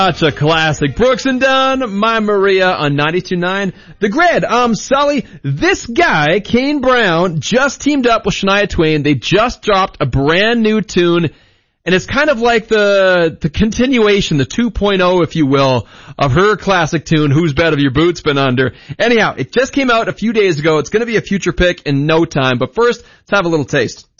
Such a classic. Brooks and Dunn, My Maria on 92.9. The Grid. Sully, this guy, Kane Brown, just teamed up with Shania Twain. They just dropped a brand new tune, and it's kind of like the continuation, the 2.0, if you will, of her classic tune, Whose Bed Have Your Boots Been Under? Anyhow, it just came out a few days ago. It's going to be a future pick in no time, but first, let's have a little taste.